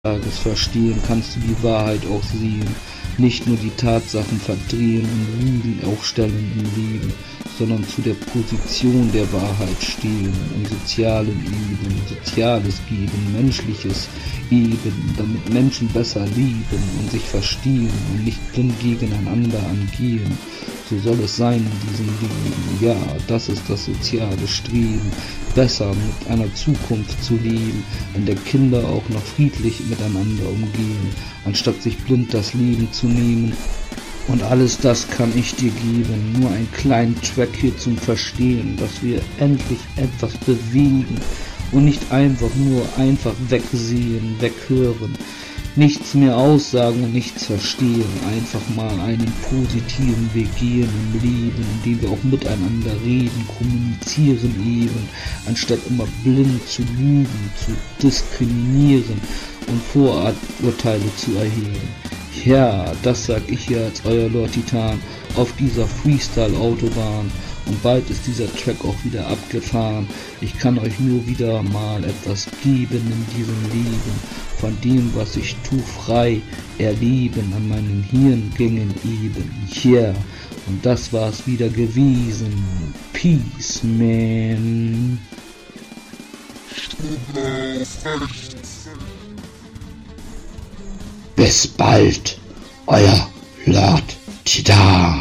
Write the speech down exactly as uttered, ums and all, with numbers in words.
Tages verstehen, kannst du die Wahrheit auch sehen. Nicht nur die Tatsachen verdrehen und Lügen aufstellen im Leben, sondern zu der Position der Wahrheit stehen, im sozialen Eben, Soziales geben, Menschliches eben, damit Menschen besser lieben und sich verstehen und nicht blind gegeneinander angehen. So soll es sein in diesem Leben. Ja, das ist das soziale Streben, besser mit einer Zukunft zu leben, in der Kinder auch noch friedlich miteinander umgehen, anstatt sich blind das Leben zu nehmen. Und alles das kann ich dir geben, nur einen kleinen Track hier zum Verstehen, dass wir endlich etwas bewegen und nicht einfach nur einfach wegsehen, weghören. Nichts mehr aussagen und nichts verstehen, einfach mal einen positiven Weg gehen im Leben, indem wir auch miteinander reden, kommunizieren eben, anstatt immer blind zu lügen, zu diskriminieren und Vorurteile zu erheben. Ja, das sag ich hier als euer Lord Titan auf dieser Freestyle-Autobahn. Und bald ist dieser Track auch wieder abgefahren. Ich kann euch nur wieder mal etwas geben in diesem Leben, von dem, was ich tu, frei erleben, an meinen Hirngängen eben. Yeah, und das war's wieder gewesen. Peace, man. Bis bald, euer Lord Titan.